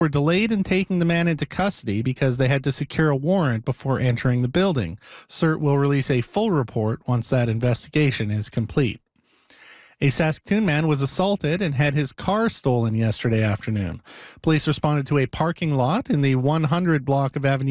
were delayed in taking the man into custody because they had to secure a warrant before entering the building. CERT will release a full report once that investigation is complete. A Saskatoon man was assaulted and had his car stolen yesterday afternoon. Police responded to a parking lot in the 100 block of Avenue